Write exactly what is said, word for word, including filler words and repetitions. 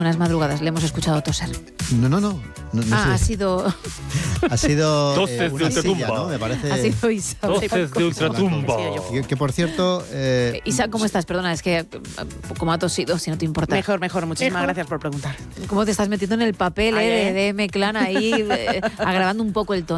Buenas madrugadas, le hemos escuchado toser. No, no, no. no, no ah, sé. ha sido... Ha sido Toses eh, de una silla, ultratumba. ¿no? Me parece... Ha sido Isabel. Toses de ultratumba. Que, que, por cierto... Eh, Isa, ¿cómo estás? Perdona, es que como ha tosido, si no te importa. Mejor, mejor. Muchísimas Mejor. gracias por preguntar. ¿Cómo te estás metiendo en el papel Ay, eh, eh. de, de M-Clan ahí, eh, agravando un poco el tono?